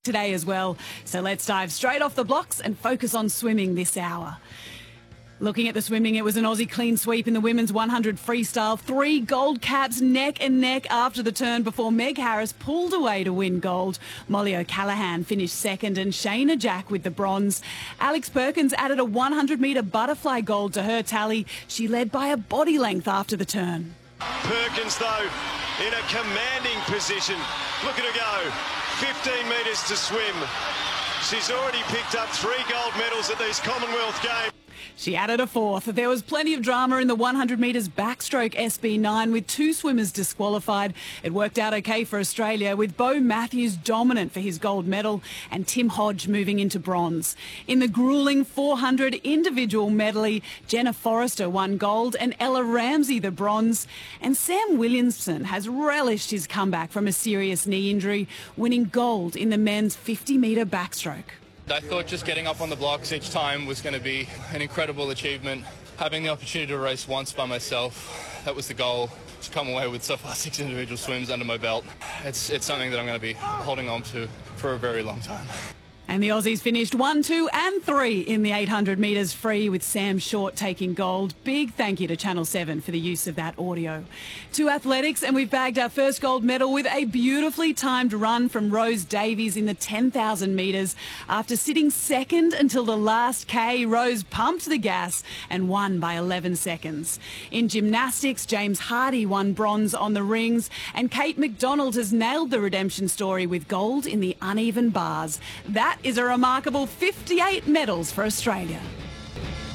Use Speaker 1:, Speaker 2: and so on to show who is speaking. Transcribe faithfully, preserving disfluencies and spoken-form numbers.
Speaker 1: today as well. So let's dive straight off the blocks and focus on swimming this hour. Looking at the swimming, it was an Aussie clean sweep in the women's one hundred freestyle. Three gold caps neck and neck after the turn before Meg Harris pulled away to win gold. Molly O'Callaghan finished second and Shayna Jack with the bronze. Alex Perkins added a one hundred metre butterfly gold to her tally. She led by a body length after the turn.
Speaker 2: Perkins, though, in a commanding position. Look at her go. fifteen metres to swim. She's already picked up three gold medals at these Commonwealth Games.
Speaker 1: She added a fourth. There was plenty of drama in the one hundred metres backstroke S B nine with two swimmers disqualified. It worked out okay for Australia with Bo Matthews dominant for his gold medal and Tim Hodge moving into bronze. In the gruelling four hundred individual medley, Jenna Forrester won gold and Ella Ramsey the bronze. And Sam Williamson has relished his comeback from a serious knee injury, winning gold in the men's fifty metre backstroke.
Speaker 3: I thought just getting up on the blocks each time was going to be an incredible achievement. Having the opportunity to race once by myself, that was the goal. To come away with so far six individual swims under my belt. It's, it's something that I'm going to be holding on to for a very long time.
Speaker 1: And the Aussies finished one, two and three in the eight hundred metres free with Sam Short taking gold. Big thank you to Channel seven for the use of that audio. To athletics, and we've bagged our first gold medal with a beautifully timed run from Rose Davies in the ten thousand metres. After sitting second until the last K, Rose pumped the gas and won by eleven seconds. In gymnastics, James Hardy won bronze on the rings and Kate McDonald has nailed the redemption story with gold in the uneven bars. That is a remarkable fifty-eight medals for Australia.